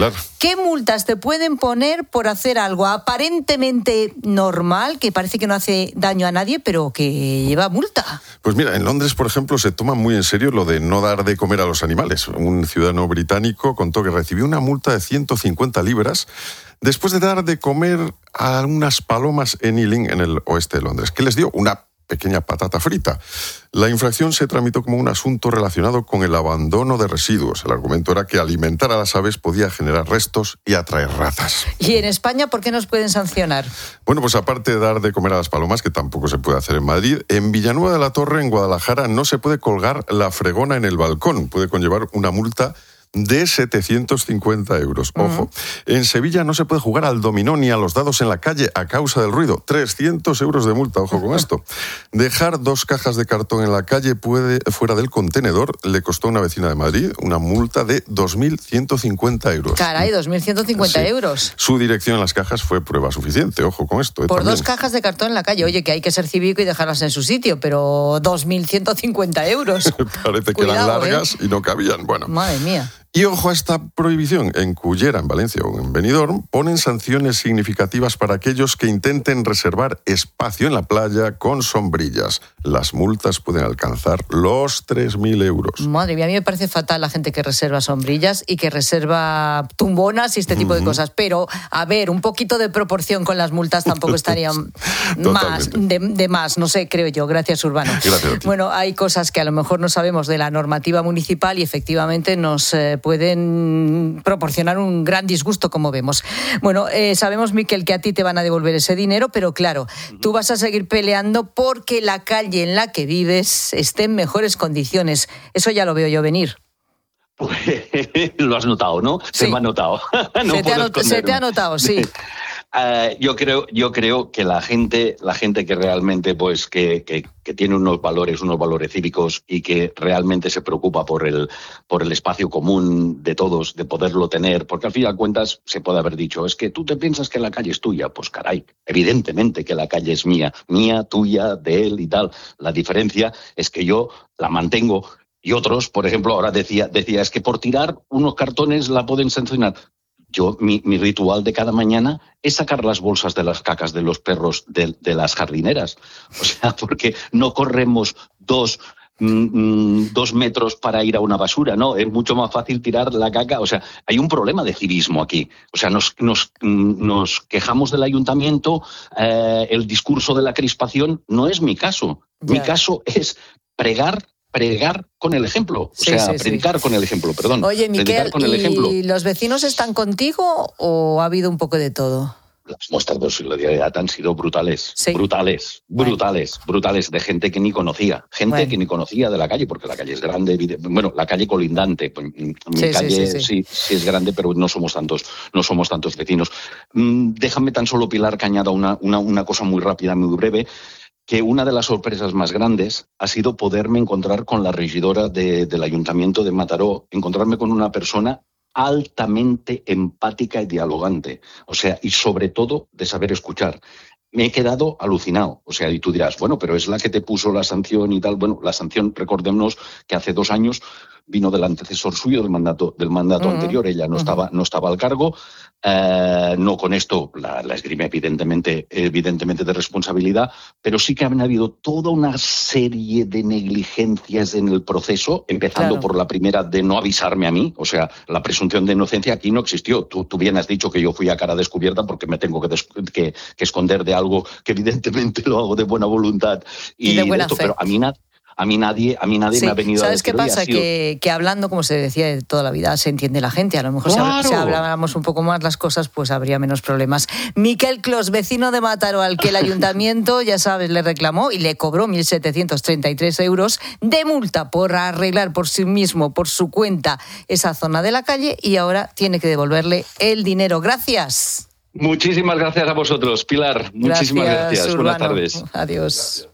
Pilar. ¿Qué multas te pueden poner por hacer algo aparentemente normal, que parece que no hace daño a nadie, pero que lleva multa? Pues mira, en Londres, por ejemplo, se toma muy en serio lo de no dar de comer a los animales. Un ciudadano británico contó que recibió una multa de 150 libras después de dar de comer a unas palomas en Ealing, en el oeste de Londres, que les dio una pequeña patata frita. La infracción se tramitó como un asunto relacionado con el abandono de residuos. El argumento era que alimentar a las aves podía generar restos y atraer ratas. ¿Y en España por qué nos pueden sancionar? Bueno, pues aparte de dar de comer a las palomas, que tampoco se puede hacer en Madrid, en Villanueva de la Torre, en Guadalajara, no se puede colgar la fregona en el balcón. Puede conllevar una multa de 750 euros. Ojo, en Sevilla no se puede jugar al dominó ni a los dados en la calle a causa del ruido. 300 euros de multa, ojo con esto. Dejar 2 cajas de cartón en la calle fuera del contenedor le costó a una vecina de Madrid una multa de 2.150 euros. Caray, 2.150 euros. Su dirección en las cajas fue prueba suficiente, ojo con esto. Por también. 2 cajas de cartón en la calle. Oye, que hay que ser cívico y dejarlas en su sitio, pero 2.150 euros. Parece que eran largas y no cabían. Bueno. Madre mía. Y ojo a esta prohibición. En Cullera, en Valencia o en Benidorm, ponen sanciones significativas para aquellos que intenten reservar espacio en la playa con sombrillas. Las multas pueden alcanzar los 3.000 euros. Madre mía, a mí me parece fatal la gente que reserva sombrillas y que reserva tumbonas y este tipo de cosas. Pero, a ver, un poquito de proporción con las multas tampoco estaría más, de más, no sé, creo yo. Gracias, Urbano. Gracias a ti. Bueno, hay cosas que a lo mejor no sabemos de la normativa municipal y efectivamente nos pueden proporcionar un gran disgusto, como vemos. Bueno, sabemos, Miquel, que a ti te van a devolver ese dinero, pero claro, tú vas a seguir peleando porque la calle en la que vives esté en mejores condiciones. Eso ya lo veo yo venir. Pues lo has notado, ¿no? Sí. Se me ha notado. No Se te ha notado, sí. Yo creo que la gente que realmente pues que tiene unos valores cívicos y que realmente se preocupa por el espacio común de todos, de poderlo tener, porque al fin y al cuentas se puede haber dicho, es que tú te piensas que la calle es tuya, pues caray, evidentemente que la calle es mía, tuya, de él y tal. La diferencia es que yo la mantengo. Y otros, por ejemplo, ahora decía, es que por tirar unos cartones la pueden sancionar. Yo, mi ritual de cada mañana es sacar las bolsas de las cacas de los perros de las jardineras. O sea, porque no corremos 2 metros para ir a una basura, ¿no? Es mucho más fácil tirar la caca. O sea, hay un problema de civismo aquí. O sea, nos quejamos del ayuntamiento, el discurso de la crispación no es mi caso. Ya. Mi caso es pregar con el ejemplo, predicar con el ejemplo, perdón. Oye, Miquel, con el ejemplo. ¿y los vecinos están contigo o ha habido un poco de todo? Las muestras de solidaridad han sido brutales, sí. brutales, de gente que ni conocía, que ni conocía de la calle, porque la calle es grande, bueno, la calle colindante, mi calle sí es grande, pero no somos tantos vecinos. Déjame tan solo, Pilar, que añada una cosa muy rápida, muy breve, que una de las sorpresas más grandes ha sido poderme encontrar con la regidora del Ayuntamiento de Mataró, encontrarme con una persona altamente empática y dialogante, o sea, y sobre todo de saber escuchar. Me he quedado alucinado, o sea, y tú dirás, bueno, pero es la que te puso la sanción y tal. Bueno, la sanción, recordémonos que hace 2 años vino del antecesor suyo del mandato anterior, ella no estaba al cargo. No con esto la esgrime evidentemente de responsabilidad, pero sí que han habido toda una serie de negligencias en el proceso, empezando por la primera de no avisarme a mí. O sea, la presunción de inocencia aquí no existió. Tú bien has dicho que yo fui a cara descubierta porque me tengo que esconder de algo que evidentemente lo hago de buena voluntad y de buena fe. Pero a mí nadie me ha venido a decir. ¿Sabes qué pasa? Que hablando, como se decía de toda la vida, se entiende la gente. A lo mejor si habláramos un poco más las cosas, pues habría menos problemas. Miquel Clos, vecino de Mataró, al que el ayuntamiento, ya sabes, le reclamó y le cobró 1.733 euros de multa por arreglar por sí mismo, por su cuenta, esa zona de la calle, y ahora tiene que devolverle el dinero. Gracias. Muchísimas gracias a vosotros, Pilar. Muchísimas gracias. Urbano. Buenas tardes. Adiós.